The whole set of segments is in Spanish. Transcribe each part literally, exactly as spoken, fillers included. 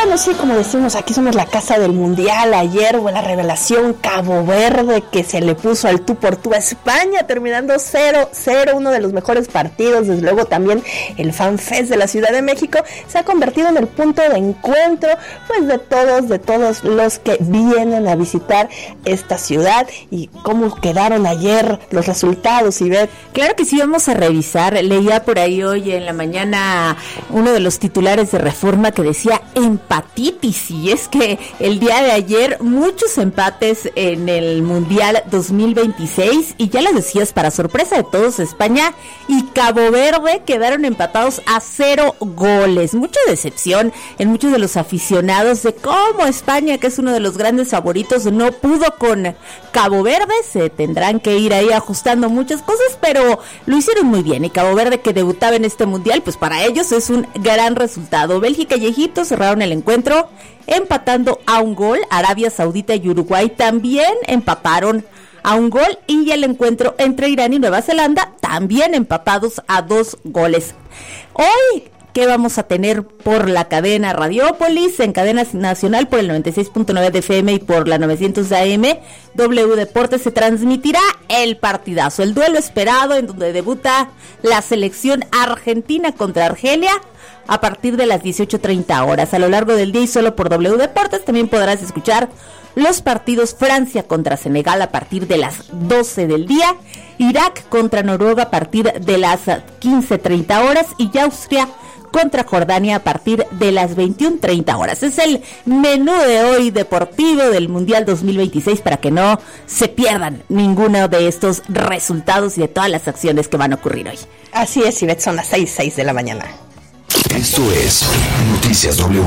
bueno, sí, como decimos, aquí somos la casa del mundial. Ayer fue la revelación Cabo Verde, que se le puso al tú por tú a España, terminando cero cero, uno de los mejores partidos. Desde luego también el Fan Fest de la Ciudad de México se ha convertido en el punto de encuentro, pues de todos, de todos los que vienen a visitar esta ciudad. Y cómo quedaron ayer los resultados, Ivette. Claro que sí, vamos a revisar. Leía por ahí hoy en la mañana uno de los titulares de Reforma que decía empatitis, y es que el día de ayer muchos empates en el Mundial dos mil veintiséis, y ya les decías, para sorpresa de todos, España y Cabo Verde quedaron empatados a cero goles. Mucha decepción en muchos de los aficionados de cómo España, que es uno de los grandes favoritos, no pudo con Cabo Verde. Se tendrán que ir ahí ajustando muchas cosas, pero lo hicieron muy bien, y Cabo Verde, que debutaba en este Mundial, pues para ellos es un gran resultado. Bélgica y Egipto cerraron el encuentro empatando a un gol. Arabia Saudita y Uruguay también empataron a un gol, y el encuentro entre Irán y Nueva Zelanda también empatados a dos goles. Hoy, ¿qué vamos a tener por la cadena Radiópolis? En cadena nacional por el noventa y seis punto nueve de F M y por la novecientos A M, W Deportes se transmitirá el partidazo, el duelo esperado en donde debuta la selección argentina contra Argelia a partir de las dieciocho treinta horas. A lo largo del día y solo por W Deportes también podrás escuchar los partidos: Francia contra Senegal a partir de las doce del día, Irak contra Noruega a partir de las quince treinta horas y Austria contra Jordania a partir de las veintiuna treinta horas. Es el menú de hoy deportivo del Mundial dos mil veintiséis, para que no se pierdan ninguno de estos resultados y de todas las acciones que van a ocurrir hoy. Así es, Ivette, son las seis, seis de la mañana. Esto es Noticias W.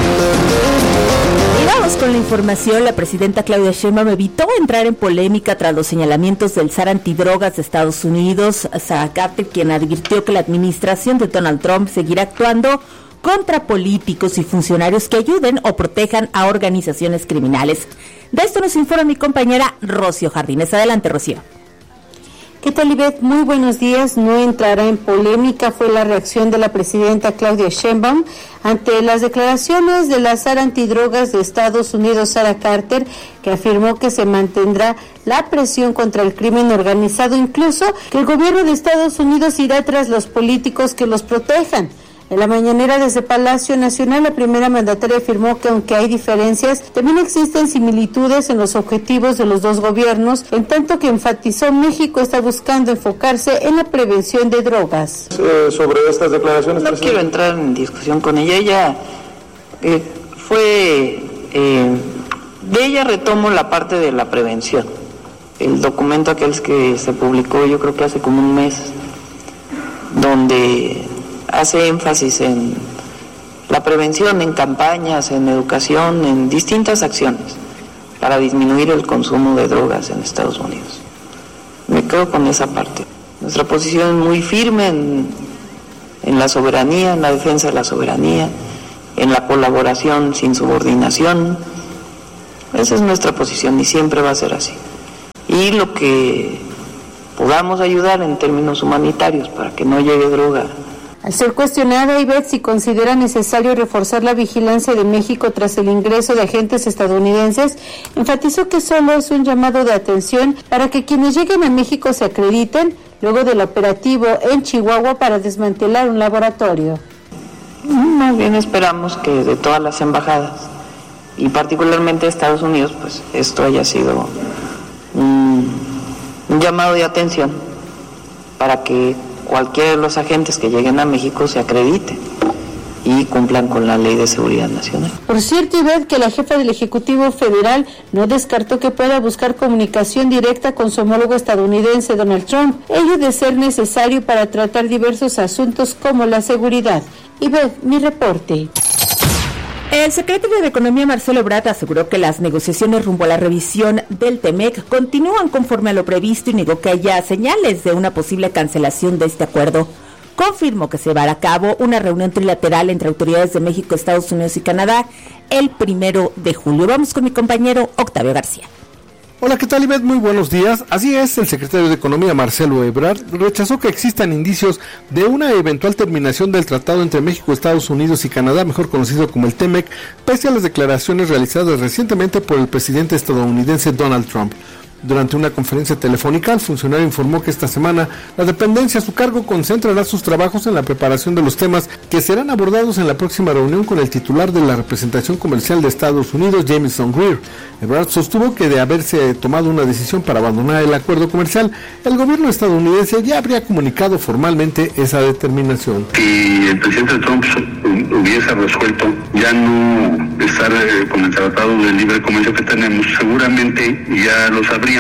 Y vamos con la información. La presidenta Claudia Sheinbaum evitó entrar en polémica tras los señalamientos del zar antidrogas de Estados Unidos, Sarah Carter, quien advirtió que la administración de Donald Trump seguirá actuando contra políticos y funcionarios que ayuden o protejan a organizaciones criminales. De esto nos informa mi compañera Rocío Jardines. Adelante, Rocío. ¿Qué tal, Ivette? Muy buenos días. No entrará en polémica, fue la reacción de la presidenta Claudia Sheinbaum ante las declaraciones de la zar antidrogas de Estados Unidos, Sarah Carter, que afirmó que se mantendrá la presión contra el crimen organizado, incluso que el gobierno de Estados Unidos irá tras los políticos que los protejan. En la mañanera desde Palacio Nacional, la primera mandataria afirmó que aunque hay diferencias, también existen similitudes en los objetivos de los dos gobiernos, en tanto que enfatizó México está buscando enfocarse en la prevención de drogas. Eh, sobre estas declaraciones, no quiero entrar en discusión con ella. Ella eh, fue, eh, de ella retomo la parte de la prevención. El documento aquel que se publicó, yo creo que hace como un mes, donde hace énfasis en la prevención, en campañas, en educación, en distintas acciones para disminuir el consumo de drogas en Estados Unidos. Me quedo con esa parte. Nuestra posición es muy firme en, en la soberanía, en la defensa de la soberanía, en la colaboración sin subordinación. Esa es nuestra posición y siempre va a ser así. Y lo que podamos ayudar en términos humanitarios para que no llegue droga. Al ser cuestionada, Ivette, si considera necesario reforzar la vigilancia de México tras el ingreso de agentes estadounidenses, enfatizó que solo es un llamado de atención para que quienes lleguen a México se acrediten luego del operativo en Chihuahua para desmantelar un laboratorio. Más bien esperamos que de todas las embajadas, y particularmente de Estados Unidos, pues esto haya sido un, un llamado de atención para que cualquiera de los agentes que lleguen a México se acredite y cumplan con la Ley de Seguridad Nacional. Por cierto, Ivette, que la jefa del Ejecutivo Federal no descartó que pueda buscar comunicación directa con su homólogo estadounidense Donald Trump, ello de ser necesario para tratar diversos asuntos como la seguridad. Ivette, mi reporte. El secretario de Economía, Marcelo Ebrard, aseguró que las negociaciones rumbo a la revisión del TEMEC continúan conforme a lo previsto y negó que haya señales de una posible cancelación de este acuerdo. Confirmó que se llevará a cabo una reunión trilateral entre autoridades de México, Estados Unidos y Canadá el primero de julio. Vamos con mi compañero Octavio García. Hola, ¿qué tal, Ivette? Muy buenos días. Así es, el secretario de Economía, Marcelo Ebrard, rechazó que existan indicios de una eventual terminación del tratado entre México, Estados Unidos y Canadá, mejor conocido como el T M E C, pese a las declaraciones realizadas recientemente por el presidente estadounidense Donald Trump. Durante una conferencia telefónica, el funcionario informó que esta semana la dependencia a su cargo concentrará sus trabajos en la preparación de los temas que serán abordados en la próxima reunión con el titular de la representación comercial de Estados Unidos, Jamieson Greer. Ebrard sostuvo que de haberse tomado una decisión para abandonar el acuerdo comercial, el gobierno estadounidense ya habría comunicado formalmente esa determinación. Si el presidente Trump hubiese resuelto ya no estar eh, con el tratado de libre comercio que tenemos, seguramente ya lo sabríamos.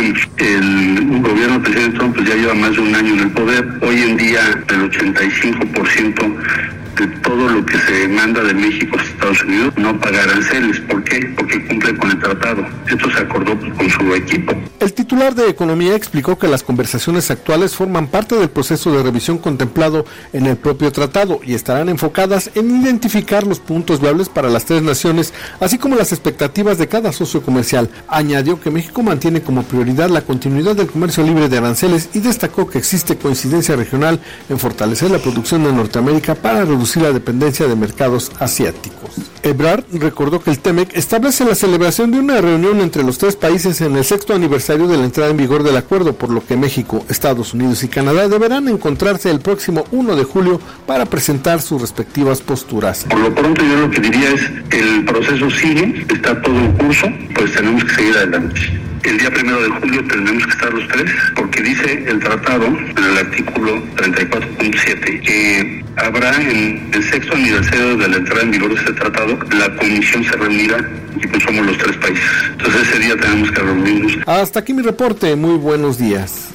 El gobierno del presidente Trump pues, ya lleva más de un año en el poder. Hoy en día el ochenta y cinco por ciento de todo lo que se manda de México a Estados Unidos no paga aranceles. ¿Por qué? Porque cumple con el tratado. Esto se acordó pues, con su equipo. El titular de Economía explicó que las conversaciones actuales forman parte del proceso de revisión contemplado en el propio tratado y estarán enfocadas en identificar los puntos viables para las tres naciones, así como las expectativas de cada socio comercial. Añadió que México mantiene como prioridad la continuidad del comercio libre de aranceles y destacó que existe coincidencia regional en fortalecer la producción de Norteamérica para reducir la dependencia de mercados asiáticos. Ebrard recordó que el T M E C establece la celebración de una reunión entre los tres países en el sexto aniversario de la entrada en vigor del acuerdo, por lo que México, Estados Unidos y Canadá deberán encontrarse el próximo uno de julio para presentar sus respectivas posturas. Por lo pronto yo lo que diría es, el proceso sigue, está todo en curso, pues tenemos que seguir adelante. El día primero de julio tenemos que estar los tres, porque dice el tratado, en el artículo treinta y cuatro punto siete, que habrá en el sexto aniversario de la entrada en vigor de este tratado, la comisión se reunirá y pues somos los tres países. Entonces ese día tenemos que reunirnos. Hasta aquí mi reporte, muy buenos días.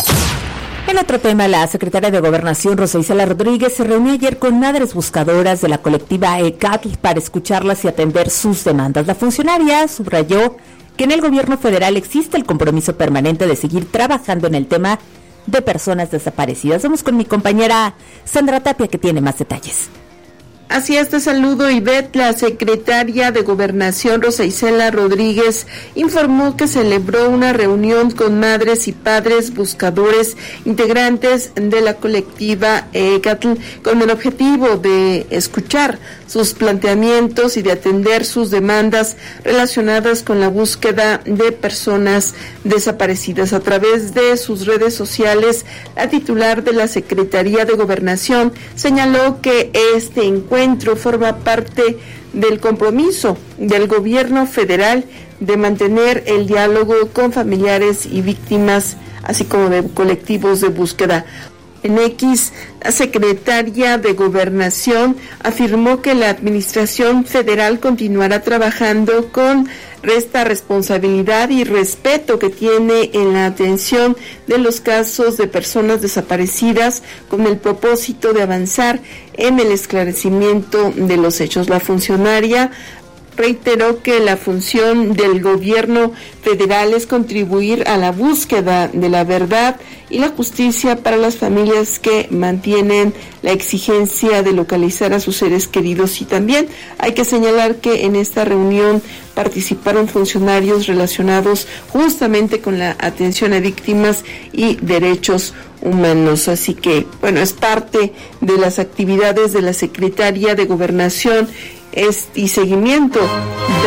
En otro tema, la secretaria de Gobernación, Rosa Isela Rodríguez, se reunió ayer con madres buscadoras de la colectiva E C A T L para escucharlas y atender sus demandas. La funcionaria subrayó que en el gobierno federal existe el compromiso permanente de seguir trabajando en el tema de personas desaparecidas. Vamos con mi compañera Sandra Tapia, que tiene más detalles. Así es, te saludo, Ivette. La secretaria de Gobernación, Rosa Isela Rodríguez, informó que celebró una reunión con madres y padres buscadores integrantes de la colectiva E C A T L con el objetivo de escuchar sus planteamientos y de atender sus demandas relacionadas con la búsqueda de personas desaparecidas. A través de sus redes sociales, la titular de la Secretaría de Gobernación señaló que este encuentro forma parte del compromiso del gobierno federal de mantener el diálogo con familiares y víctimas, así como de colectivos de búsqueda. En X, la secretaria de Gobernación afirmó que la administración federal continuará trabajando con esta responsabilidad y respeto que tiene en la atención de los casos de personas desaparecidas con el propósito de avanzar en el esclarecimiento de los hechos. La funcionaria reiteró que la función del gobierno federal es contribuir a la búsqueda de la verdad y la justicia para las familias que mantienen la exigencia de localizar a sus seres queridos. Y también hay que señalar que en esta reunión participaron funcionarios relacionados justamente con la atención a víctimas y derechos humanos. Así que, bueno, es parte de las actividades de la Secretaría de Gobernación y seguimiento